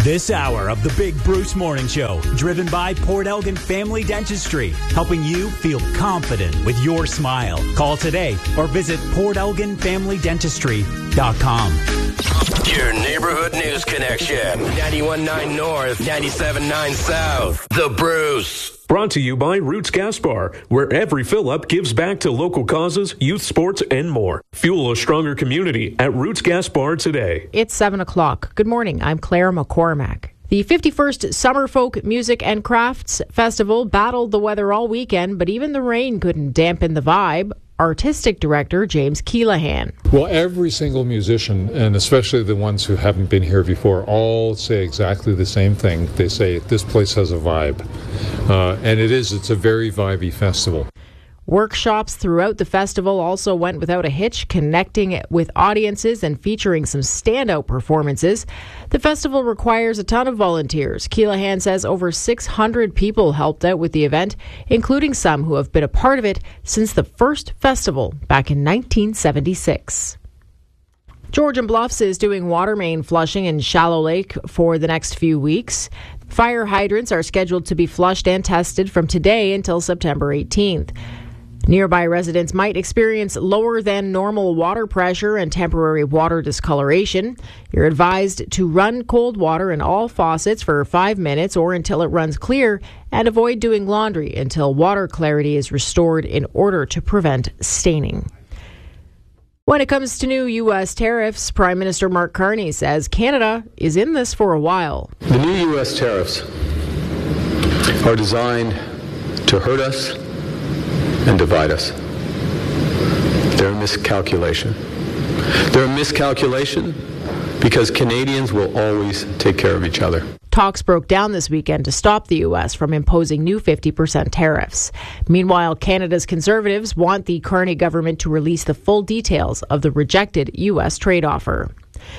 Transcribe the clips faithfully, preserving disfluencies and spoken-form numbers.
This hour of the Big Bruce Morning Show, driven by Port Elgin Family Dentistry, helping you feel confident with your smile. Call today or visit port elgin family dentistry dot com. Your neighborhood news connection. ninety-one point nine North, ninety-seven point nine South. The Bruce. Brought to you by Roots Gas Bar, where every fill-up gives back to local causes, youth sports, and more. Fuel a stronger community at Roots Gas Bar today. It's seven o'clock. Good morning. I'm Claire McCormack. The fifty-first Summer Folk Music and Crafts Festival battled the weather all weekend, but even the rain couldn't dampen the vibe. Artistic Director James Keelahan. Well, every single musician, and especially the ones who haven't been here before, all say exactly the same thing. They say, this place has a vibe. Uh, and it is. It's a very vibey festival. Workshops throughout the festival also went without a hitch, connecting with audiences and featuring some standout performances. The festival requires a ton of volunteers. Keelahan says over six hundred people helped out with the event, including some who have been a part of it since the first festival back in nineteen seventy-six. Georgian Bluffs is doing water main flushing in Shallow Lake for the next few weeks. Fire hydrants are scheduled to be flushed and tested from today until September eighteenth. Nearby residents might experience lower than normal water pressure and temporary water discoloration. You're advised to run cold water in all faucets for five minutes or until it runs clear, and avoid doing laundry until water clarity is restored in order to prevent staining. When it comes to new U S tariffs, Prime Minister Mark Carney says Canada is in this for a while. The new U S tariffs are designed to hurt us and divide us. They're a miscalculation. They're a miscalculation because Canadians will always take care of each other. Talks broke down this weekend to stop the U S from imposing new fifty percent tariffs. Meanwhile, Canada's Conservatives want the Carney government to release the full details of the rejected U S trade offer.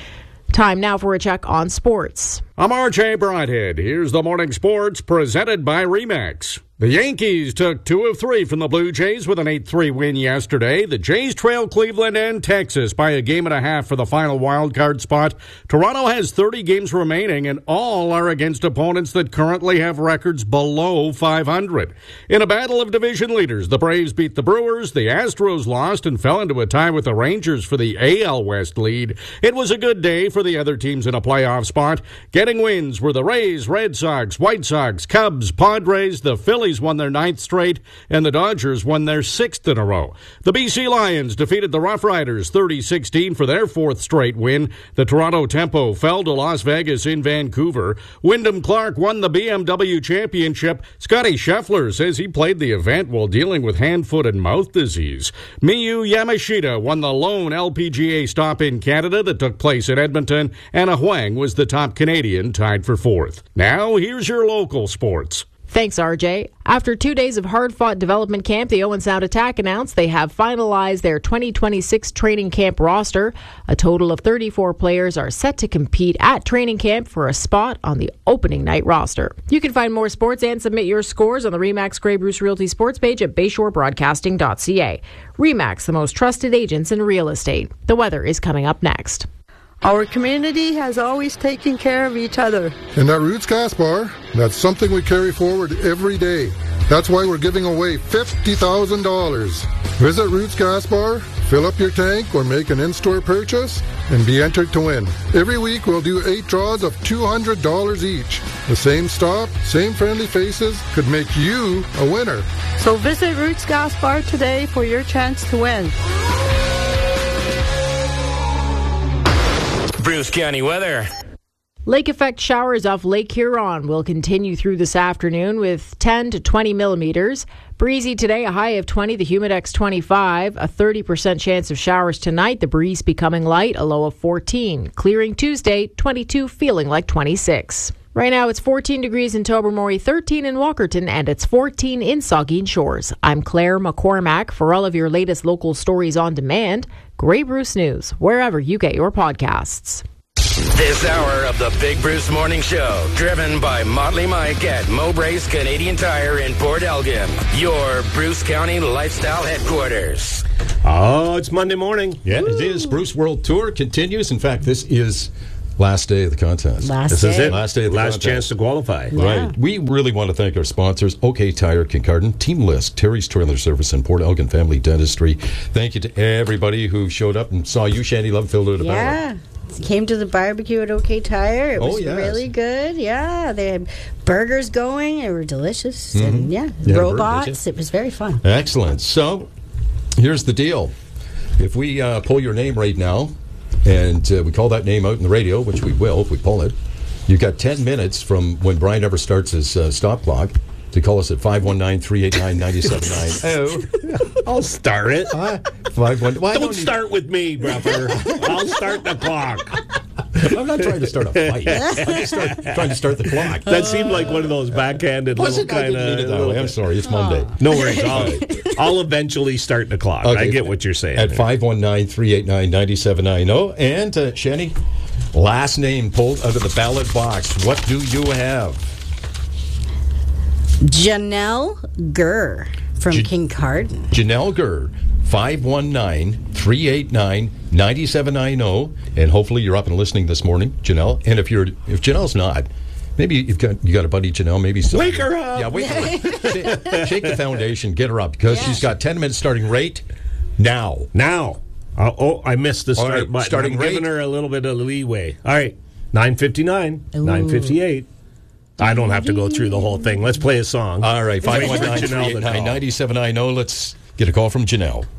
Time now for a check on sports. I'm R J Broadhead. Here's the morning sports presented by Remax. The Yankees took two of three from the Blue Jays with an eight three win yesterday. The Jays trail Cleveland and Texas by a game and a half for the final wildcard spot. Toronto has thirty games remaining, and all are against opponents that currently have records below five hundred. In a battle of division leaders, the Braves beat the Brewers, the Astros lost and fell into a tie with the Rangers for the A L West lead. It was a good day for the other teams in a playoff spot. Getting wins were the Rays, Red Sox, White Sox, Cubs, Padres, the Phillies won their ninth straight, and the Dodgers won their sixth in a row. The B C Lions defeated the Rough Riders thirty sixteen for their fourth straight win. The Toronto Tempo fell to Las Vegas in Vancouver. Wyndham Clark won the B M W Championship. Scotty Scheffler says he played the event while dealing with hand, foot, and mouth disease. Miyu Yamashita won the lone L P G A stop in Canada that took place in Edmonton. Anna Huang was the top Canadian, tied for fourth. Now, here's your local sports. Thanks, R J. After two days of hard-fought development camp, the Owen Sound Attack announced they have finalized their twenty twenty-six training camp roster. A total of thirty-four players are set to compete at training camp for a spot on the opening night roster. You can find more sports and submit your scores on the Remax Grey Bruce Realty sports page at bayshore broadcasting dot c a. Remax, the most trusted agents in real estate. The weather is coming up next. Our community has always taken care of each other. And at Roots Gas Bar, that's something we carry forward every day. That's why we're giving away fifty thousand dollars. Visit Roots Gas Bar, fill up your tank, or make an in-store purchase, and be entered to win. Every week we'll do eight draws of two hundred dollars each. The same stop, same friendly faces could make you a winner. So visit Roots Gas Bar today for your chance to win. Bruce County weather. Lake effect showers off Lake Huron will continue through this afternoon with ten to twenty millimeters. Breezy today, a high of twenty, the Humidex twenty-five. A thirty percent chance of showers tonight, the breeze becoming light, a low of fourteen. Clearing Tuesday, twenty-two, feeling like twenty-six. Right now it's fourteen degrees in Tobermory, thirteen in Walkerton, and it's fourteen in Saugeen Shores. I'm Claire McCormack. For all of your latest local stories on demand, Grey Bruce News, wherever you get your podcasts. This hour of the Big Bruce Morning Show, driven by Motley Mike at Mowbray's Canadian Tire in Port Elgin, your Bruce County lifestyle headquarters. Oh, it's Monday morning. Yeah, Woo. It is. Bruce World Tour continues. In fact, this is last day of the contest. Last This day. is it. Last day of the Last contest. chance to qualify. Yeah. Right. We really want to thank our sponsors, OK Tire, Kincardine, Team List, Terry's Trailer Service, and Port Elgin Family Dentistry. Thank you to everybody who showed up and saw you, Shandy Love, filled out a Yeah. Came to the barbecue at OK Tire. It was Oh, yes. really good. Yeah. They had burgers going. They were delicious. Mhm. And yeah, Yeah, robots. burgers, It was very fun. Excellent. So, here's the deal. If we uh, pull your name right now, and uh, we call that name out in the radio, which we will if we pull it, you've got ten minutes from when Brian ever starts his uh, stop clock to call us at five one nine, three eight nine, nine seven nine zero. I'll start it. Uh, five one, why don't don't you- start with me, brother. I'll start the clock. I'm not trying to start a fight. I'm just start, trying to start the clock. That seemed like one of those backhanded Was little it? I kind didn't mean it that of. way. I'm sorry. It's Monday. No worries. I'll, I'll eventually start the clock. I Okay. get what you're saying. At five one nine, three eight nine, nine seven nine zero. And, uh, Shanny, last name pulled out of the ballot box. What do you have? Janelle Gurr from Jan- Kincardine. Janelle Gurr, five one nine, three eight nine, nine seven nine zero. And hopefully you're up and listening this morning, Janelle. And if you're if Janelle's not, maybe you've got you got a buddy, Janelle. Maybe some, Wake her up. Yeah, wake her up. shake, shake the foundation, get her up because Yeah. she's got ten minutes starting right now. Now. Uh, oh, I missed the All start right, button. starting I'm rate. giving her a little bit of leeway. All right. nine fifty-nine, nine fifty-eight. I don't have to go through the whole thing. Let's play a song. All right, Wait for five one nine, three Janelle eight to nine, call. nine seven nine zero. Let's get a call from Janelle.